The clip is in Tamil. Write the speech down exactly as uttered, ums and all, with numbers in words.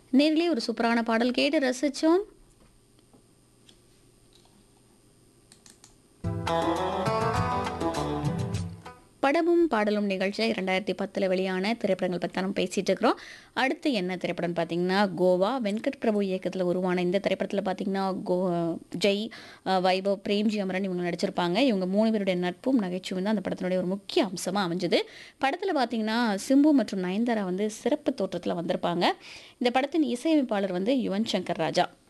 நேரிலே ஒரு சூப்பரான பாடல் கேட்டு ரசிச்சோம். படமும் பாடலும் நிகழ்ச்சியில் இரண்டாயிரத்தி பத்தில் வெளியான திரைப்படங்கள் பற்றி நம்ம பேசிகிட்டு இருக்கிறோம். அடுத்து என்ன திரைப்படம் பார்த்தீங்கன்னா கோவா. வெங்கட் பிரபு இயக்கத்தில் உருவான இந்த திரைப்படத்தில் பார்த்தீங்கன்னா கோ ஜெய், அஹ், வைபவ், பிரேம்ஜி அமரன் இவங்க நடிச்சிருப்பாங்க. இவங்க மூணு பேருடைய நட்பும் நகைச்சுவையும் தான் அந்த படத்தினுடைய ஒரு முக்கிய அம்சமாக அமைஞ்சது. படத்தில் பார்த்தீங்கன்னா சிம்பு மற்றும் நயன்தாரா வந்து சிறப்பு தோற்றத்தில் வந்திருப்பாங்க. இந்த படத்தின் இசையமைப்பாளர் வந்து யுவன் சங்கர் ராஜா.